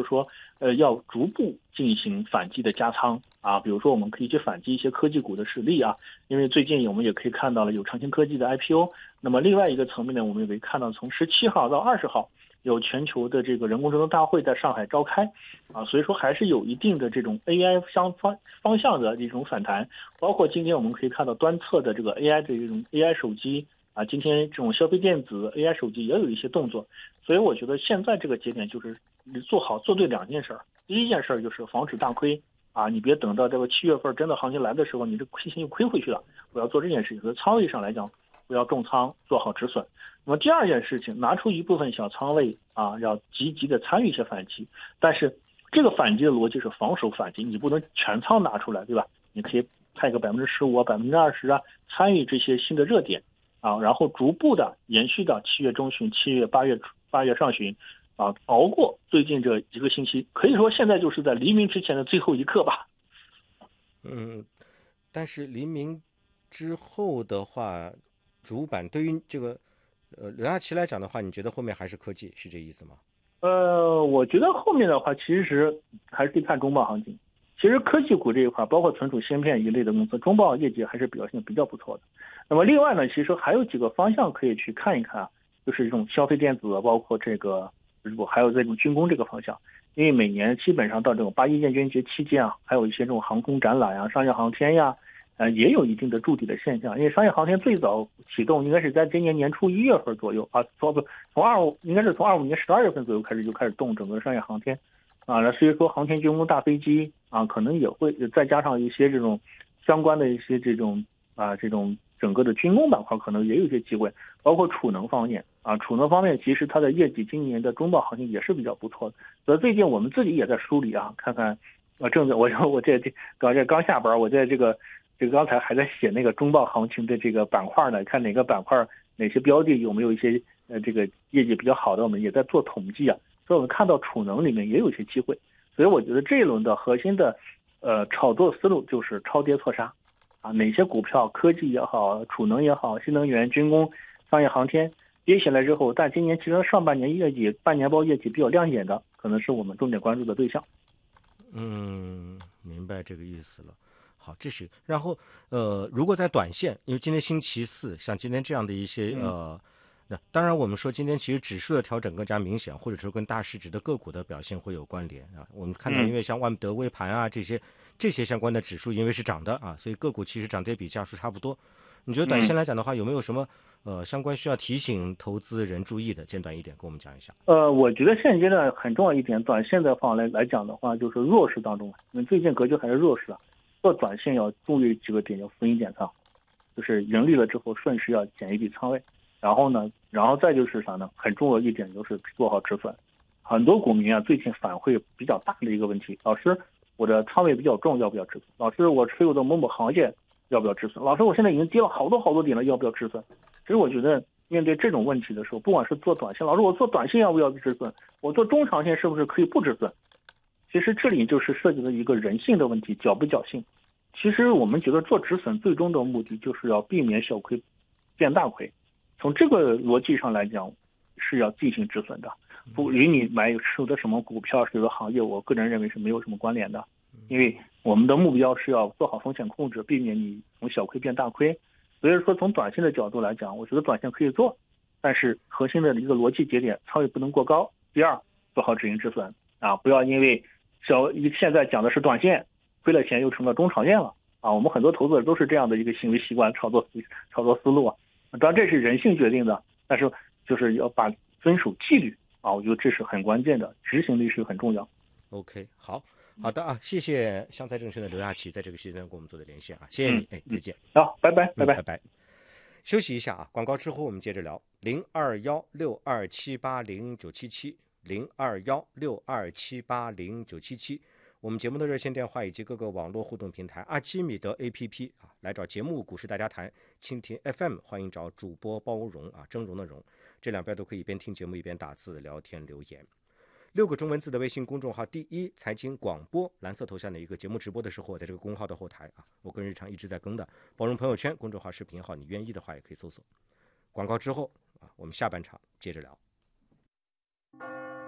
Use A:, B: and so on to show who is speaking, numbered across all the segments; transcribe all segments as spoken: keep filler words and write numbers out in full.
A: 说，呃，要逐步进行反击的加仓啊，比如说我们可以去反击一些科技股的实力啊，因为最近我们也可以看到了有长青科技的 I P O， 那么另外一个层面呢，我们也可以看到从十七号到二十号。有全球的这个人工智能大会在上海召开，啊，所以说还是有一定的这种 A I 相方方向的这种反弹，包括今天我们可以看到端侧的这个 A I 的这种 A I 手机啊，今天这种消费电子 A I 手机也有一些动作，所以我觉得现在这个节点就是你做好做对两件事儿，第一件事就是防止大亏啊，你别等到这个七月份真的行情来的时候，你这亏钱又亏回去了，我要做这件事情，所以仓位上来讲不要重仓，做好止损。那么第二件事情，拿出一部分小仓位啊，要积极的参与一些反击，但是这个反击的逻辑是防守反击，你不能全仓拿出来，对吧？你可以派个百分之十五、百分之二十啊，参与这些新的热点啊，然后逐步的延续到七月中旬、七月、八月、八月上旬啊，熬过最近这一个星期，可以说现在就是在黎明之前的最后一刻吧。
B: 嗯，但是黎明之后的话，主板对于这个。呃，刘亚奇来讲的话，你觉得后面还是科技，是这意思吗？
A: 呃，我觉得后面的话，其实还是得看中报行情。其实科技股这一块，包括存储芯片一类的公司，中报业绩还是表现比较不错的。那么另外呢，其实还有几个方向可以去看一看啊，就是这种消费电子，包括这个，如果还有这种军工这个方向。因为每年基本上到这种八一建军节期间啊，还有一些这种航空展览呀、商业航天呀。呃，也有一定的筑底的现象，因为商业航天最早启动应该是在今年年初一月份左右啊，从不从二五应该是从二五年十二月份左右开始就开始动整个商业航天，啊，那所以说航天军工大飞机啊，可能也会再加上一些这种相关的一些这种啊这种整个的军工板块可能也有一些机会，包括储能方面啊，储能方面其实它的业绩今年的中报行情也是比较不错的，所以最近我们自己也在梳理啊，看看啊正在我我这这刚这刚下班，我在这个。这个刚才还在写那个中报行情的这个板块呢，看哪个板块哪些标的有没有一些呃这个业绩比较好的，我们也在做统计啊。所以我们看到储能里面也有一些机会，所以我觉得这一轮的核心的呃炒作思路就是超跌错杀啊，哪些股票科技也好，储能也好，新能源、军工、商业航天跌下来之后，但今年其实上半年业绩半年报业绩比较亮眼的，可能是我们重点关注的对象。
B: 嗯，明白这个意思了。好，这是然后呃，如果在短线，因为今天星期四，像今天这样的一些呃，那当然我们说今天其实指数的调整更加明显，或者说跟大市值的个股的表现会有关联啊。我们看到，因为像万德微盘啊这些这些相关的指数，因为是涨的啊，所以个股其实涨跌比家数差不多。你觉得短线来讲的话，有没有什么呃相关需要提醒投资人注意的？简短一点，跟我们讲一下。
A: 呃，我觉得现阶段很重要一点，短线的方来来讲的话，就是弱势当中，因为最近格局还是弱势啊。做短线要注意几个点，要浮盈减仓，就是盈利了之后顺势要减一笔仓位，然后呢，然后再就是啥呢？很重要一点就是做好止损。很多股民啊，最近反馈比较大的一个问题，老师，我的仓位比较重，要不要止损？老师，我持有的某某行业要不要止损？老师，我现在已经跌了好多好多点了，要不要止损？其实我觉得面对这种问题的时候，不管是做短线，老师我做短线要不要止损？我做中长线是不是可以不止损？其实这里就是涉及了一个人性的问题，侥不侥幸。其实我们觉得做止损最终的目的就是要避免小亏变大亏，从这个逻辑上来讲是要进行止损的，不与你买持有的什么股票、持有的行业，我个人认为是没有什么关联的。因为我们的目标是要做好风险控制，避免你从小亏变大亏。所以说从短线的角度来讲，我觉得短线可以做，但是核心的一个逻辑节点，仓位不能过高。第二，做好止盈止损啊，不要因为小现在讲的是短线，亏了钱又成了中长线了啊！我们很多投资者都是这样的一个行为习惯、操作操作思路啊。当然这是人性决定的，但是就是要把遵守纪律啊，我觉得这是很关键的，执行力是很重要。
B: OK， 好好的啊，谢谢湘财证券的刘亚奇在这个时间跟我们做的连线啊，谢谢你，哎、嗯，再见。
A: 好，拜拜，拜拜，
B: 嗯、拜拜。休息一下啊，广告之后我们接着聊。零二幺六二七八零九七七，零二幺六二七八零九七七。我们节目的热线电话以及各个网络互动平台，阿基米德 A P P 啊，来找节目股市大家谈，蜻蜓 F M 欢迎找主播包容啊，峥嵘的嵘，这两边都可以一边听节目一边打字聊天留言。六个中文字的微信公众号，第一财经广播，蓝色头像的一个节目直播的时候，我在这个公号的后台啊，我跟日常一直在更的，包容朋友圈公众号、视频号，你愿意的话也可以搜索。广告之后啊，我们下半场接着聊。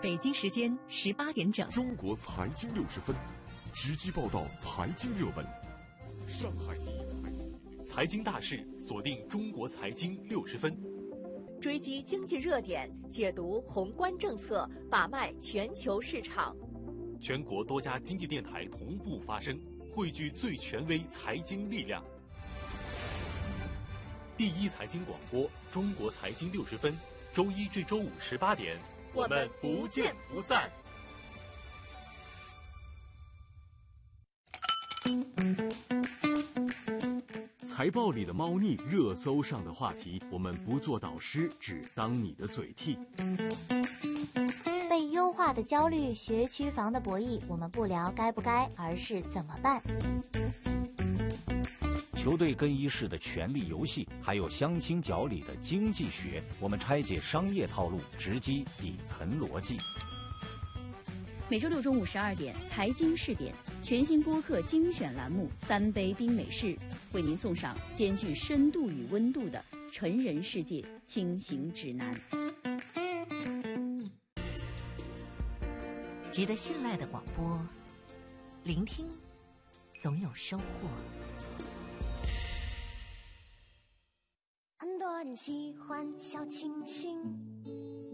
C: 北京时间十八点整，
D: 中国财经六十分，直击报道财经热门。上海第一
E: 财经大事，锁定中国财经六十分，
F: 追击经济热点，解读宏观政策，把脉全球市场。
E: 全国多家经济电台同步发声，汇聚最权威财经力量。第一财经广播，中国财经六十分，周一至周五十八点，我们不见不散。
G: 财报里的猫腻，热搜上的话题，我们不做导师，只当你的嘴替。
H: 被优化的焦虑，学区房的博弈，我们不聊该不该，而是怎么办。
I: 球队更衣室的权力游戏，还有相亲角里的经济学，我们拆解商业套路，直击底层逻辑。
J: 每周六中午十二点，财经试点全新播客精选栏目《三杯冰美式》，为您送上兼具深度与温度的成人世界轻行指南。
C: 值得信赖的广播，聆听总有收获。
H: 很多人喜欢小清新，